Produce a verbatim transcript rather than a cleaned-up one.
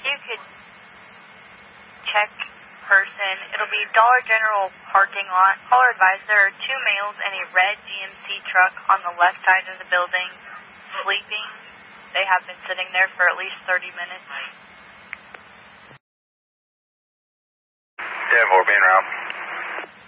you could check person, it'll be Dollar General parking lot. Caller advised there are two males in a red G M C truck on the left side of the building, sleeping. They have been sitting there for at least thirty minutes. ten four being around.